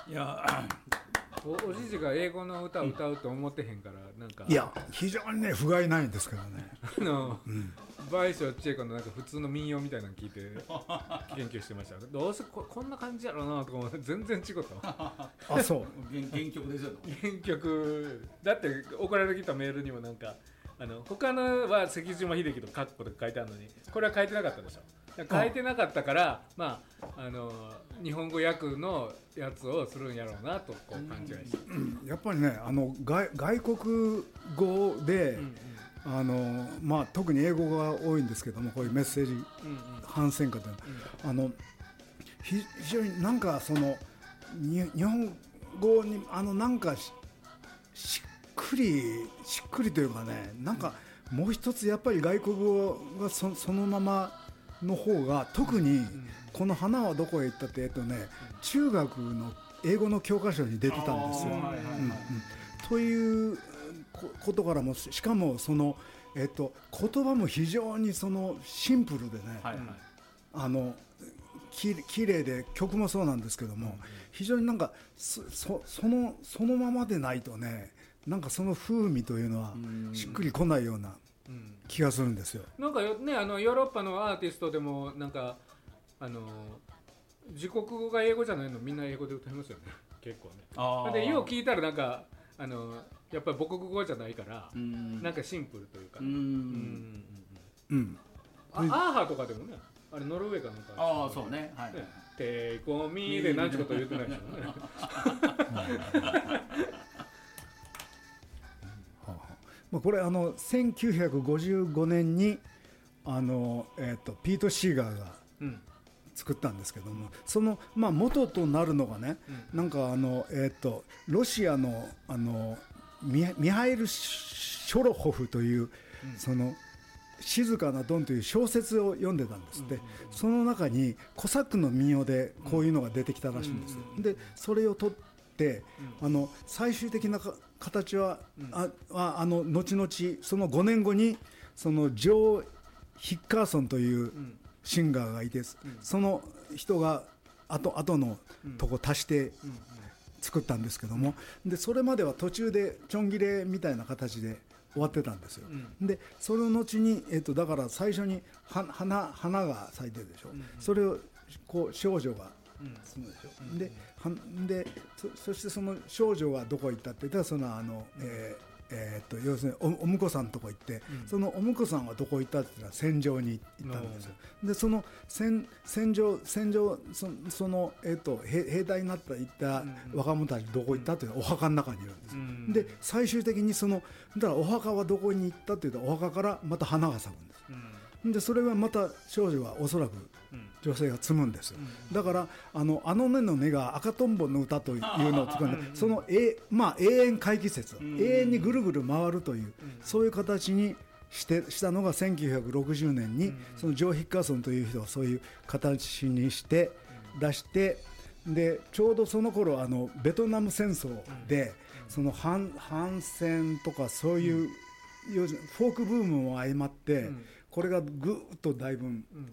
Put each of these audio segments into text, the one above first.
いやおじじが英語の歌を歌うと思ってへんからなんかいや非常にね不甲斐ないんですけどね倍賞千恵子のなんか普通の民謡みたいなの聞いて研究してました。どうせこんな感じやろうなとか思って全然違ったあそう原曲ですよ。 原曲だって送られてきたメールにもなんか他のは関島秀樹とカッコとか書いてあるのにこれは書いてなかったでしょ。書いてなかったからまあ日本語訳のやつをするんやろうなとこう勘違いしてやっぱりね外国語で、まあ、特に英語が多いんですけどもこういうメッセージ反戦歌というのは、非常になんかその日本語になんかしっくりというかねなんかもう一つやっぱり外国語がそのままの方が特にこの花はどこへ行ったって中学の英語の教科書に出てたんですよ。ということからもしかもその、言葉も非常にそのシンプルでね、きれいで曲もそうなんですけども、非常になんかそのままでないとねなんかその風味というのはしっくりこないような気がするんですよ。なんかねヨーロッパのアーティストでもなんか自国語が英語じゃないのみんな英語で歌いますよね結構ね。でよう聞いたらなんかやっぱり母国語じゃないからなんかシンプルというか、アーハとかでもねあれノルウェーかなんかああそうねはいテイコミでなんちゅうこと言ってないでしょうねこれ1955年にピート・シーガーが作ったんですけども、その、元となるのがね、なんかロシアのミハイル・ショロホフという、その静かなドンという小説を読んでたんですって、その中にコサックの民謡でこういうのが出てきたらしいんですよ。でそれを取って最終的な形は、後々その5年後にそのジョー・ヒッカーソンというシンガーがいて、その人が後のとこ足して作ったんですけども、でそれまでは途中でちょん切れみたいな形で終わってたんですよ。でその後に、だから最初に花が咲いてるでしょ、それをこう少女がするでしょ、でそしてその少女がどこ行ったって言ったらその要するにお婿さんのとこ行って、そのお婿さんはどこ行ったって言ったら戦場に行ったんですよ。でその戦場その、兵隊になった行った若者たちどこ行ったっていうのはお墓の中にいるんです。で最終的にだからお墓はどこに行ったって言ったらお墓からまた花が咲くんです。でそれはまた少女はおそらく女性が摘むんですよ。だからあのねのねが赤とんぼの歌というのを作るんで、その永遠回帰説、永遠にぐるぐる回るという、そういう形にしたのが1960年にそのジョー・ヒッカーソンという人がそういう形にして出して、でちょうどその頃ベトナム戦争でその反戦とかそういうフォークブームも相まって、これがぐーっとだいぶ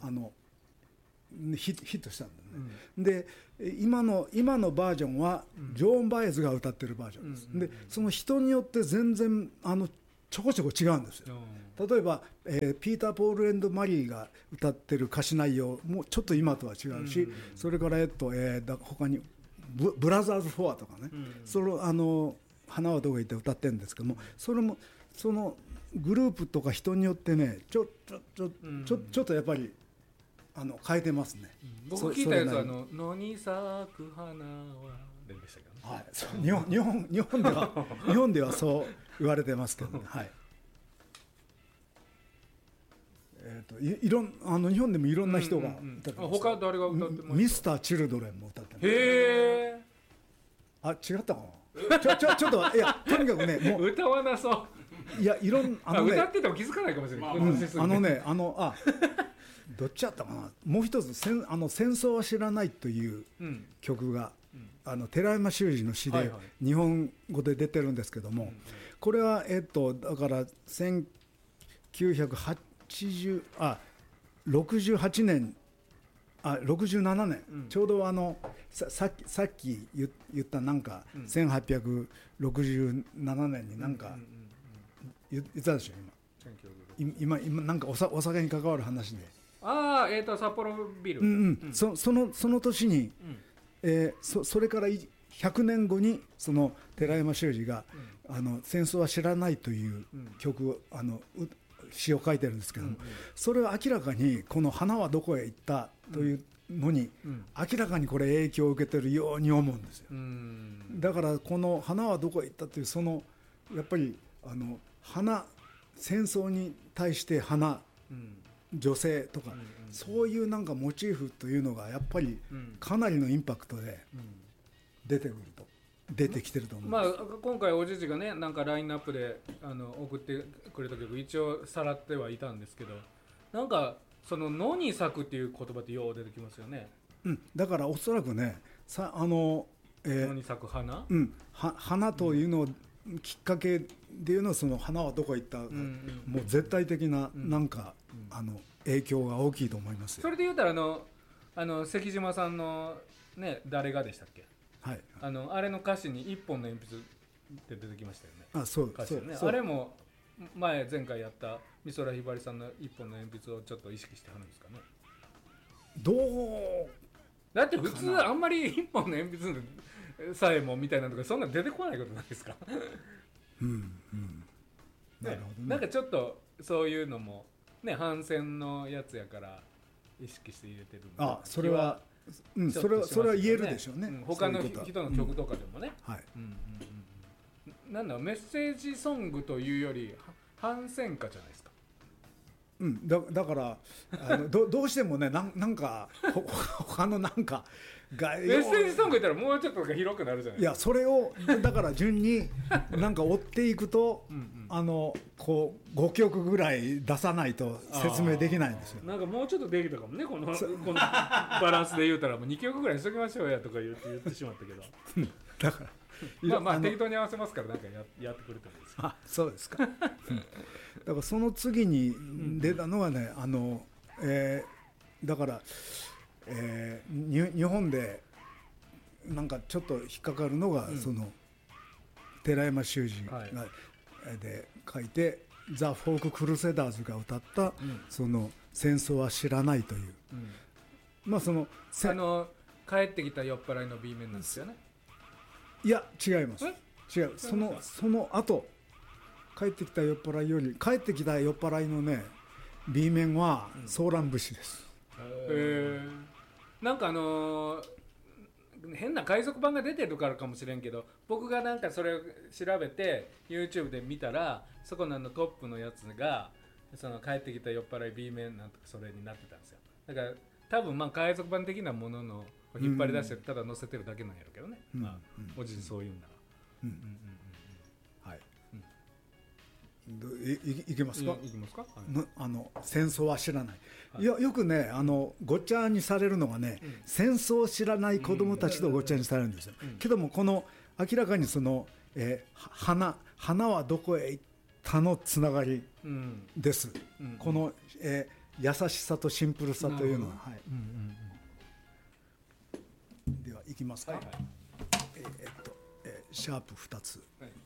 ヒットしたんだよね。で今のバージョンはジョーン・バイエズが歌ってるバージョンです。でその人によって全然ちょこちょこ違うんですよ。例えば、ピーター・ポール&マリーが歌ってる歌詞内容もちょっと今とは違うし、それから他にブラザーズ・フォアとかね、その花はどこへ行って歌ってるんですけども、それもそのグループとか人によってねちょっとやっぱり変えてますね。 僕聞いたやつは野に咲く花はでしたけどね。 はい、そう日本ではそう言われてますけどね。はい。日本でもいろんな人が歌ってます。 他誰が歌ってます？ ミスター・チルドレンも歌ってます。 へえ。 違ったかな。ちょっといやとにかくねもう歌わなそう。 いや歌ってても気づかないかもしれない。どっちやったかな。もう一つ戦争は知らないという曲が、寺山修司の詩で日本語で出てるんですけども、これはだから68年 67年、ちょうどさっき言ったなんか、1867年になんか言ったでしょ今なんかお酒に関わる話で、 札幌ビル、 その年に、それから100年後にその寺山修司が、戦争は知らないという曲詩を書いてるんですけども、それは明らかにこの花はどこへ行ったというのに、明らかにこれ影響を受けてるように思うんですよ。だからこの花はどこへ行ったというそのやっぱり戦争に対して花、女性とか、そういうなんかモチーフというのがやっぱりかなりのインパクトで出てきてると思う。 今回おじじがねなんかラインナップで送ってくれた曲一応さらってはいたんですけど、なんかその野に咲くっていう言葉ってよう出てきますよね。 だからおそらくね野に咲く花、 花というのをきっかけでいうのはその花はどこへ行った、もう絶対的ななんか、影響が大きいと思いますよ。 それで言うたら関島さんのね誰がでしたっけ、 はい、 あれの歌詞に一本の鉛筆って出てきましたよね。 そう歌詞ね、あれも前回やった美空ひばりさんの一本の鉛筆をちょっと意識してはるんですかね。だって普通あんまり一本の鉛筆さえもみたいなとかそんな出てこないことないですか。 なるほどね。 なんかちょっとそういうのもね反戦のやつやから意識して入れてるんで、 それはそれは言えるでしょうね。 他の人の曲とかでもね、なんだメッセージソングというより反戦歌じゃないですか。 だからどうしてもねなんか他のなんかメッセージソング言ったらもうちょっと広くなるじゃないですか。 いやそれをだから順になんか追っていくとこう5曲ぐらい出さないと説明できないんですよ。 なんかもうちょっとできたかもねこのバランスで言うたらもう2曲ぐらいにしときましょうやとか言ってしまったけどだから適当に合わせますからなんかやってくれたんですよ。 そうですか。だからその次に出たのはねだから日本でなんかちょっと引っかかるのが、その寺山修司が、で書いてザ・フォーク・クルセダーズが歌った、その戦争は知らないという、 帰ってきた酔っ払いの B 面なんですよね。 いや違います。違うその後帰ってきた酔っ払いより帰ってきた酔っ払いのね B 面はソーラン節です。 なんか変な海賊版が出てるからかもしれんけど僕がなんかそれを調べて YouTube で見たらそこのトップのやつがその帰ってきた酔っ払い B 面なんとかそれになってたんですよ。だから多分海賊版的なものの引っ張り出してただ載せてるだけなんやろうけどね、おじそういうんなら、 はい、いけますか。 いきますか、 戦争は知らない、よくねごっちゃにされるのがね、戦争を知らない子供たちとごっちゃにされるんですよ、けどもこの明らかにその、花はどこへ行ったのつながりです、この、優しさとシンプルさというのは、ではいきますか、シャープ2つ、